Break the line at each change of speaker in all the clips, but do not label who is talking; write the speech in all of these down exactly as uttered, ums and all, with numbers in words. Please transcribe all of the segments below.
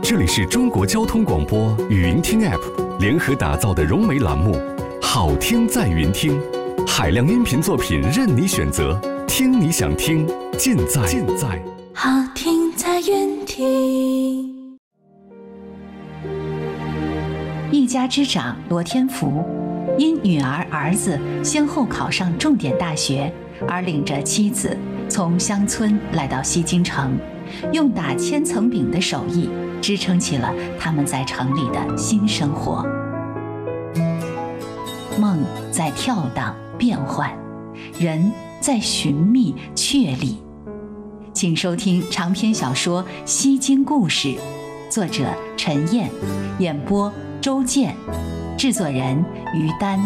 这里是中国交通广播语音听 App 联合打造的融媒栏目，好听在云听，海量音频作品任你选择，听你想听，尽在尽在
好听在云听。
一家之长罗天福，因女儿儿子先后考上重点大学，而领着妻子从乡村来到西京城，用打千层饼的手艺支撑起了他们在城里的新生活。梦在跳荡变幻，人在寻觅确立。请收听长篇小说《西京故事》，作者陈燕，演播周健，制作人于丹。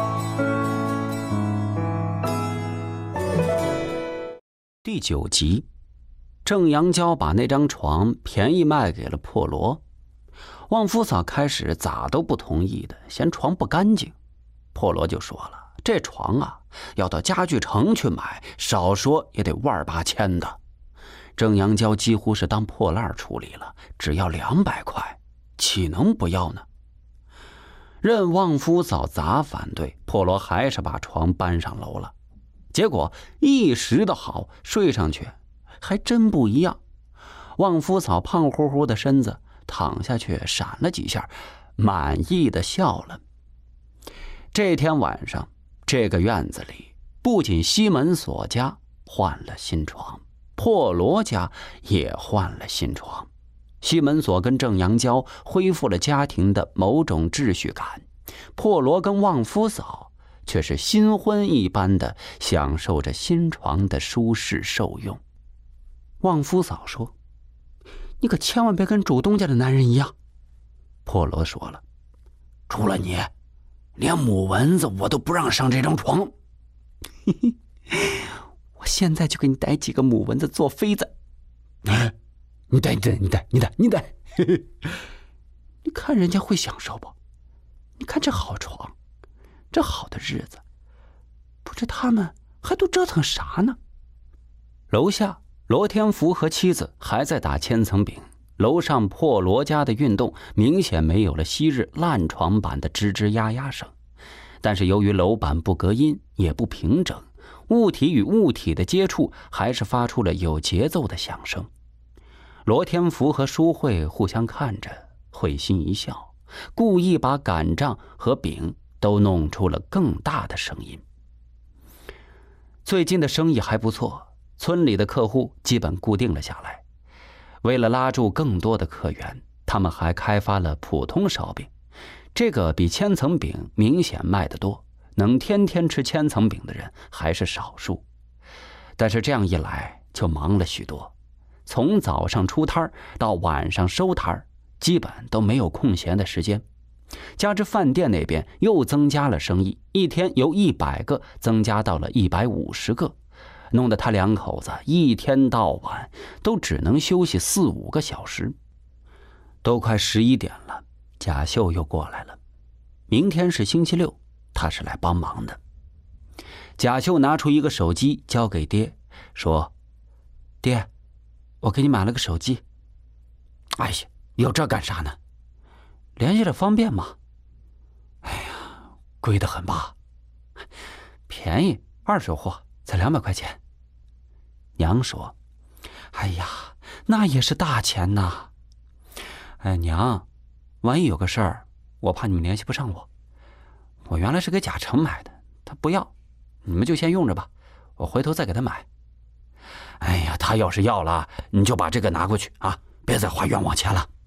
第九集，郑阳娇把那张床便宜卖给了破罗。旺夫嫂开始咋都不同意的，嫌床不干净。破罗就说了，这床啊要到家具城去买，少说也得万八千的。郑阳娇几乎是当破烂处理了，只要两百块，岂能不要呢？任旺夫嫂咋反对，破罗还是把床搬上楼了。结果一时的好，睡上去还真不一样。旺夫嫂胖乎乎的身子躺下去闪了几下，满意的笑了。这天晚上，这个院子里不仅西门锁家换了新床，破罗家也换了新床。西门锁跟郑阳娇恢复了家庭的某种秩序感，破罗跟旺夫嫂却是新婚一般的享受着新床的舒适受用。旺夫嫂说：“你可千万别跟主东家的男人一样。”破罗说了：“除了你，连母蚊子我都不让上这张床。”嘿嘿，我现在就给你逮几个母蚊子做妃子。哎，你逮，你逮，你逮，你逮，你逮。嘿嘿，你看人家会享受不？你看这好床，这好的日子，不知他们还都折腾啥呢？楼下罗天福和妻子还在打千层饼，楼上破罗家的运动明显没有了昔日烂床板的吱吱呀呀声，但是由于楼板不隔音也不平整，物体与物体的接触还是发出了有节奏的响声。罗天福和淑慧互相看着，会心一笑，故意把擀杖和饼都弄出了更大的声音。最近的生意还不错，村里的客户基本固定了下来。为了拉住更多的客源，他们还开发了普通烧饼，这个比千层饼明显卖得多，能天天吃千层饼的人还是少数。但是这样一来就忙了许多，从早上出摊到晚上收摊，基本都没有空闲的时间。加之饭店那边又增加了生意，一天由一百个增加到了一百五十个，弄得他两口子一天到晚都只能休息四五个小时。都快十一点了，贾秀又过来了。明天是星期六，他是来帮忙的。贾秀拿出一个手机交给爹，说：“爹，我给你买了个手机。”“哎呀，有这干啥呢？联系着方便吗？”“哎呀，贵得很吧？”“便宜，二手货，才两百块钱。”娘说：“哎呀，那也是大钱呐。”“哎，娘，万一有个事儿，我怕你们联系不上我。我原来是给贾成买的，他不要，你们就先用着吧，我回头再给他买。”“哎呀，他要是要了，你就把这个拿过去啊，别再花冤枉钱了。”